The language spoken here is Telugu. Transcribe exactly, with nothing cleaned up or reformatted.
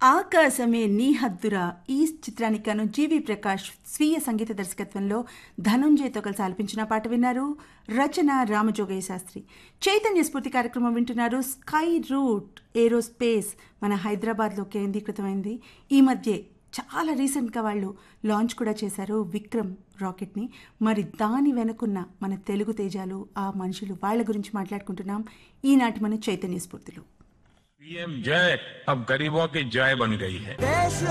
ఆకాశమే నీ హద్దురా ఈ చిత్రానికి గాను జీవి ప్రకాష్ స్వీయ సంగీత దర్శకత్వంలో ధనుంజయ్తో కలిసి ఆలపించిన పాట విన్నారు. రచన రామజోగయ్య శాస్త్రి. చైతన్య స్ఫూర్తి కార్యక్రమం వింటున్నారు. స్కై రూట్ ఏరోస్పేస్ మన హైదరాబాద్లో కేంద్రీకృతమైంది. ఈ మధ్య చాలా రీసెంట్గా వాళ్ళు లాంచ్ కూడా చేశారు విక్రమ్ రాకెట్ని. మరి దాని వెనుకున్న మన తెలుగు తేజాలు, ఆ మనుషులు, వాళ్ళ గురించి మాట్లాడుకుంటున్నాం ఈనాటి మన చైతన్య స్ఫూర్తిలో. पीएम जय अब गरीबों की जय बन गई है.